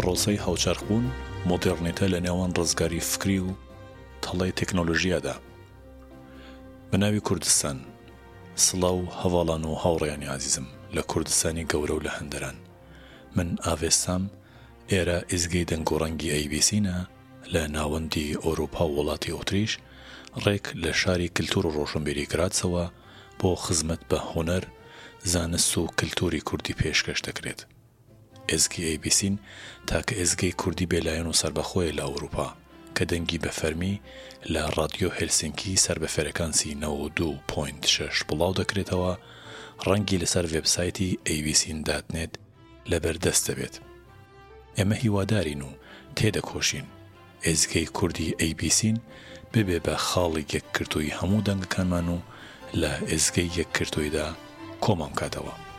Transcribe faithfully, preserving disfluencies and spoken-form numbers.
پرۆسەی هاوچەرخبوون مۆدێڕنیتە لە نێوان ڕزگاری فکری و تەڵەی تەکنۆلۆژیادا. بەناوی کوردستان، سڵاو هەواڵان و هاوڕێیانی عزیزم لە کوردستانی گەورە و لە هەندەران. من ئاڤێستام ئێرە ئیزگەی دەنگ و ڕەنگی ئەی بی سینە لە ناوەندی ئەوروپا و وڵاتی ئۆتریش ڕێک لە شاری کلتور و ڕۆشنبیری کراتسەوە بۆ خزمەت بە هونەر، زانست و کلتوری کوردی پێشکەش دەکرێت. ئێزگی ئەی بی سین تاکە ئێزگەی کوردی بێلایەن و سەربەخۆیە لە ئەوروپا کە دەنگی بە فەرمی لە ڕادیۆ هێلسینکی سەر بە فێرەکانسی نەوە و دوو پۆینت شەش بڵاو دەکرێتەوە. ڕەنگی لەسەر وێبسایتی ئەی بی سین دات نێت لەبەردەست دەبێت. ئێمە هیوادارین و تێدەکۆشین ئێزگەی کوردی ئەی بی سین ببێ بە خاڵی یەکگرتووی هەموو دەنگەکانمان و لە ئێزگەی یەکگرتوویدا کۆمان کاتەوە.